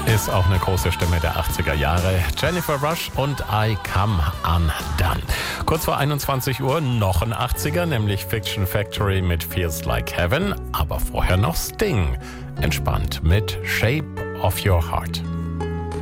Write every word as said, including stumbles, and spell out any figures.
Ist auch eine große Stimme der achtziger Jahre. Jennifer Rush und I Come Undone. Kurz vor einundzwanzig Uhr noch ein achtziger, nämlich Fiction Factory mit Feels Like Heaven. Aber vorher noch Sting. Entspannt mit Shape of Your Heart.